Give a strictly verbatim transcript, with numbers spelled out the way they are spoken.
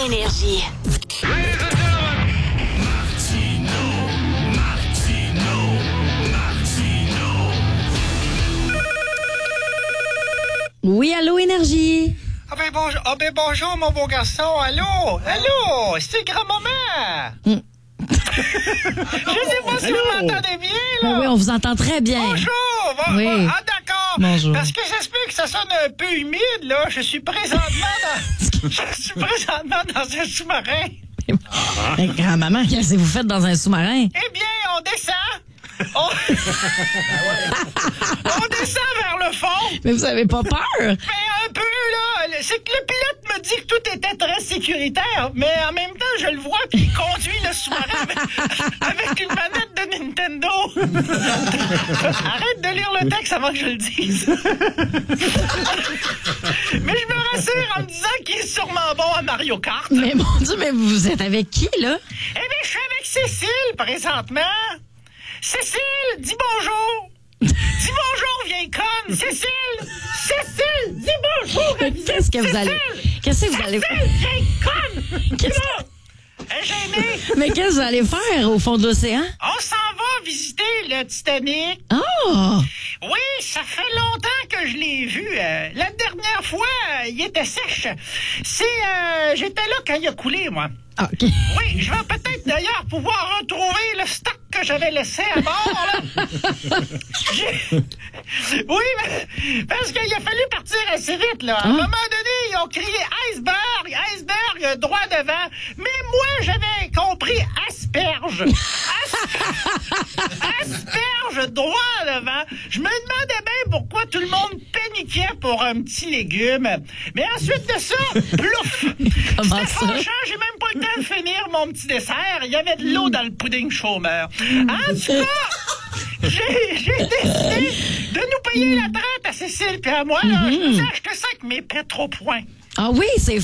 Énergie. Oui, allô, Énergie? Ah ben, bonjour, ah ben bonjour, mon beau garçon. Allô? Allô? C'est grand-maman. Mm. Je sais pas si allô? Vous m'entendez bien, là. Oui, on vous entend très bien. Bonjour. Bon, oui. bon, ah, d'accord. Bonjour. Parce que j'explique que ça sonne un peu humide, là. Je suis présentement dans, je suis présentement dans un sous-marin. Hey, grand-maman, qu'est-ce que vous faites dans un sous-marin? Eh bien, on descend. On... on descend vers le fond. Mais vous avez pas peur? Mais un peu, là. C'est que le pilote me dit que tout était très sécuritaire, mais en même temps, je le vois, puis il conduit le sous-marin avec, avec une manette de Nintendo. Arrête de lire le texte avant que je le dise. Mais je me rassure en me disant qu'il est sûrement bon à Mario Kart. Mais mon Dieu, mais vous êtes avec qui, là? Eh bien, je suis avec Cécile, présentement. Cécile, dis bonjour. Dis bonjour, vieille conne. Cécile, Cécile, dis bonjour. Qu'est-ce que vous allez... Qu'est-ce que vous allez faire? Cécile, vieille conne. Qu'est-ce que... Gênée. Mais qu'est-ce que vous allez faire au fond de l'océan? On s'en va visiter le Titanic. Oh! Oui, ça fait longtemps que je l'ai vu. Euh, la dernière fois, euh, il était sèche. C'est, euh, j'étais là quand il a coulé, moi. OK. Oui, je vais peut-être d'ailleurs pouvoir retrouver le stock que j'avais laissé à bord, là. Oui, mais parce qu'il a fallu partir assez vite, là. À un moment donné, ils ont crié iceberg, iceberg, droit devant. Mais moi, j'avais compris asperge. As... asperge, droit devant. Je me demandais bien pourquoi tout le monde paniquait pour un petit légume. Mais ensuite de ça, plouf! Comment C'était ça? franchement, j'ai même pas le temps de finir mon petit dessert. Il y avait de l'eau dans le pudding chômeur. En tout cas, j'ai, j'ai décidé de nous payer la traite à Cécile et à moi. Là. Mm-hmm. Je me suis acheté ça avec mes pétropoints. Ah oui, c'est